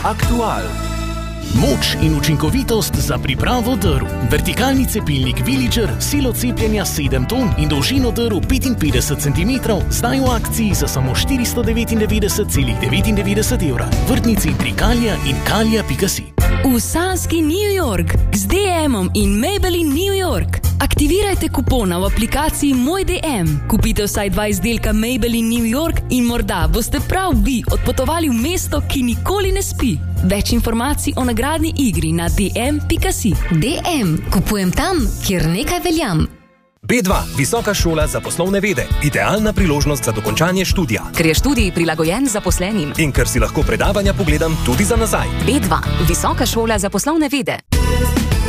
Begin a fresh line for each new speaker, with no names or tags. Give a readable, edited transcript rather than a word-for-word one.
Aktual.
Moč in učinkovitost za pripravo drv. Vertikalni cepilnik Villager, silo cepljenja 7 ton in dolžino drv 55 cm, zdaj v akciji za samo 499,99 evra. Vrtnici Trikalija in Kalija.si.
V sanski New York z DM-om in Maybelline New York. Aktivirajte kupona v aplikaciji Moj DM. Kupite vsaj 2 izdelka Maybelline New York in morda boste prav vi odpotovali v mesto, ki nikoli ne spi. Več informacij o nagradni igri na dm.si.
DM. Kupujem tam, kjer nekaj veljam.
B2. Visoka šola za poslovne vede. Idealna priložnost za dokončanje študija.
Ker je študij prilagojen zaposlenim.
In ker si lahko predavanja pogledam tudi za nazaj.
B2. Visoka šola za poslovne vede.